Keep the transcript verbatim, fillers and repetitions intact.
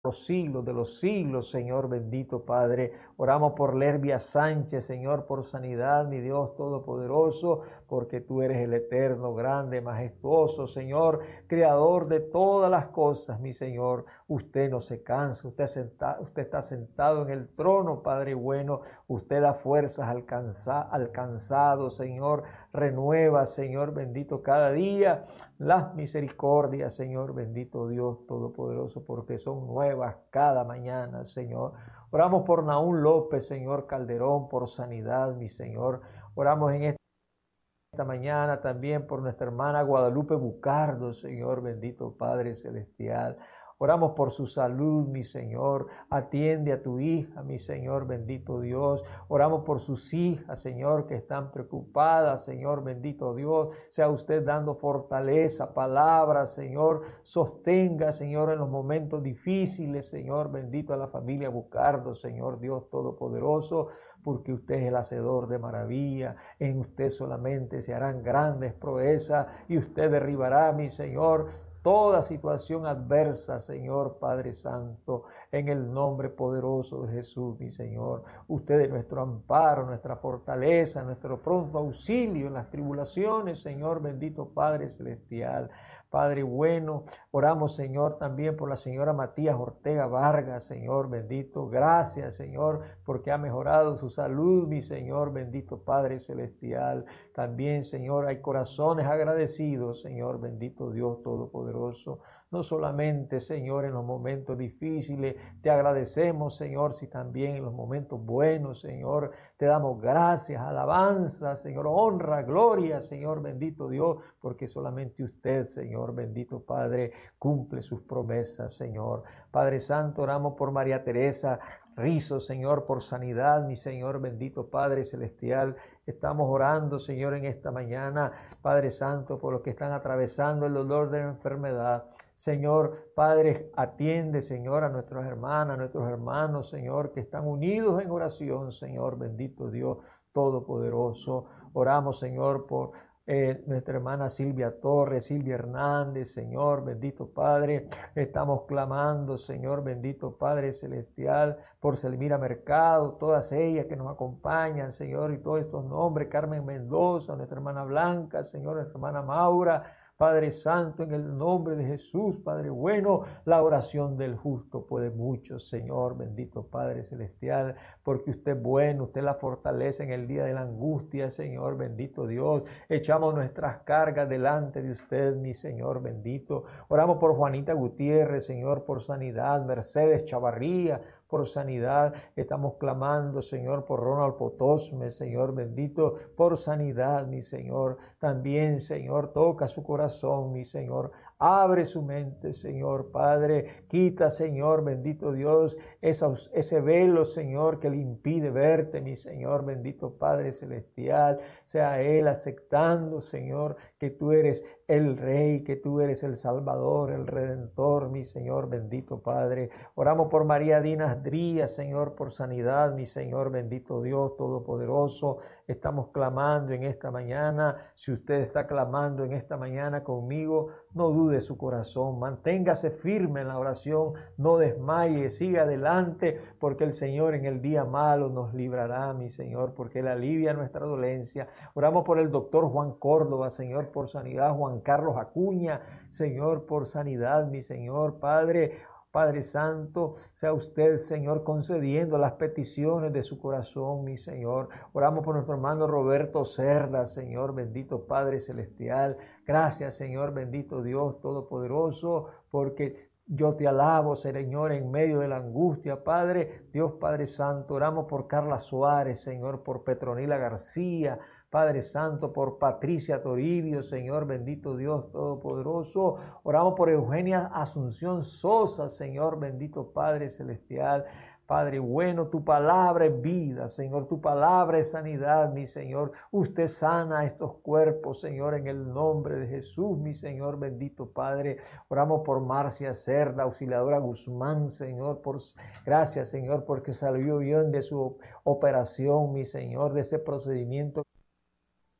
los siglos de los siglos, Señor bendito Padre. Oramos por Lervia Sánchez, Señor, por sanidad, mi Dios todopoderoso, porque tú eres el eterno, grande, majestuoso, Señor, creador de todas las cosas, mi Señor. Usted no se cansa, usted, senta, usted está sentado en el trono, Padre bueno. Usted da fuerzas al, cansa, al cansado, Señor. Renueva, Señor bendito, cada día las misericordias, Señor bendito Dios todopoderoso, porque son nuevas cada mañana, Señor. Oramos por Naún López, Señor Calderón, por sanidad, mi Señor. Oramos en esta mañana también por nuestra hermana Guadalupe Bucardo, Señor bendito Padre Celestial. Oramos por su salud, mi Señor. Atiende a tu hija, mi Señor bendito Dios. Oramos por sus hijas, Señor, que están preocupadas, Señor bendito Dios. Sea usted dando fortaleza, palabras, Señor. Sostenga, Señor, en los momentos difíciles, Señor bendito, a la familia Bucardo, Señor Dios Todopoderoso, porque usted es el hacedor de maravilla. En usted solamente se harán grandes proezas y usted derribará, mi Señor, toda situación adversa, Señor Padre Santo, en el nombre poderoso de Jesús, mi Señor. Usted es nuestro amparo, nuestra fortaleza, nuestro pronto auxilio en las tribulaciones, Señor bendito Padre Celestial. Padre bueno, oramos, Señor, también por la señora Matías Ortega Vargas, Señor bendito. Gracias, Señor, porque ha mejorado su salud, mi Señor bendito Padre Celestial. También, Señor, hay corazones agradecidos, Señor bendito Dios Todopoderoso. No solamente, Señor, en los momentos difíciles te agradecemos, Señor, si también en los momentos buenos, Señor, te damos gracias, alabanza, Señor, honra, gloria, Señor bendito Dios, porque solamente usted, Señor bendito Padre, cumple sus promesas, Señor. Padre Santo, oramos por María Teresa Rizo, Señor, por sanidad, mi Señor bendito Padre Celestial. Estamos orando, Señor, en esta mañana, Padre Santo, por los que están atravesando el dolor de la enfermedad. Señor, Padre, atiende, Señor, a nuestras hermanas, a nuestros hermanos, Señor, que están unidos en oración, Señor, bendito Dios Todopoderoso. Oramos, Señor, por eh, nuestra hermana Silvia Torres, Silvia Hernández, Señor, bendito Padre. Estamos clamando, Señor, bendito Padre Celestial, por Selmira Mercado, todas ellas que nos acompañan, Señor, y todos estos nombres, Carmen Mendoza, nuestra hermana Blanca, Señor, nuestra hermana Maura. Padre Santo, en el nombre de Jesús, Padre bueno, la oración del justo puede mucho, Señor, bendito Padre Celestial, porque usted es bueno, usted la fortalece en el día de la angustia, Señor, bendito Dios. Echamos nuestras cargas delante de usted, mi Señor bendito. Oramos por Juanita Gutiérrez, Señor, por sanidad, Mercedes Chavarría, por sanidad. Estamos clamando, Señor, por Ronald Potosme, Señor bendito, por sanidad, mi Señor. También, Señor, toca su corazón, mi Señor. Abre su mente, Señor Padre. Quita, Señor, bendito Dios, esa, ese velo, Señor, que le impide verte, mi Señor, bendito Padre Celestial. Sea Él aceptando, Señor, que tú eres el Rey, que tú eres el Salvador, el Redentor, mi Señor, bendito Padre. Oramos por María Dinas Díaz, Señor, por sanidad, mi Señor, bendito Dios Todopoderoso. Estamos clamando en esta mañana. Si usted está clamando en esta mañana conmigo, no dude su corazón, manténgase firme en la oración, no desmaye, siga adelante, porque el Señor en el día malo nos librará, mi Señor, porque Él alivia nuestra dolencia. Oramos por el doctor Juan Córdoba, Señor, por sanidad, Juan Carlos Acuña, Señor, por sanidad, mi Señor, Padre. Padre Santo, sea usted, Señor, concediendo las peticiones de su corazón, mi Señor. Oramos por nuestro hermano Roberto Cerda, Señor, bendito Padre Celestial. Gracias, Señor, bendito Dios Todopoderoso, porque yo te alabo, Señor, en medio de la angustia, Padre. Dios Padre Santo, oramos por Carla Suárez, Señor, por Petronila García, Padre Santo, por Patricia Toribio, Señor, bendito Dios Todopoderoso. Oramos por Eugenia Asunción Sosa, Señor, bendito Padre Celestial. Padre bueno, tu palabra es vida, Señor, tu palabra es sanidad, mi Señor. Usted sana estos cuerpos, Señor, en el nombre de Jesús, mi Señor, bendito Padre. Oramos por Marcia Cerda, Auxiliadora Guzmán, Señor, por gracias, Señor, porque salió bien de su operación, mi Señor, de ese procedimiento